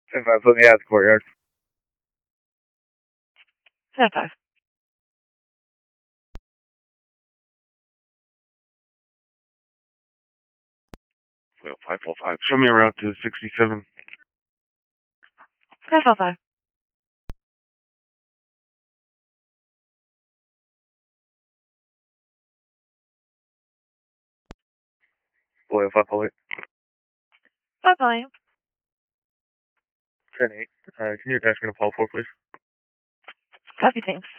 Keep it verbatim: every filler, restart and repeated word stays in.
ten five, put me out the courtyard. ten five. Well, five four five. Show me around to sixty-seven. five four five. Boy, five four eight. five volume. ten eight. Uh, can you attach me to Paul four, please? Copy, thanks.